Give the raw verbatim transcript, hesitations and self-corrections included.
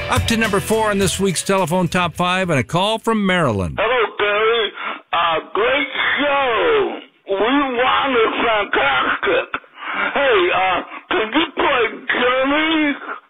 Up to number four on this week's Telephone Top five, and a call from Maryland. Hello, Gary. Uh, great show. We won it fantastic. Hey, uh, can you play Journey?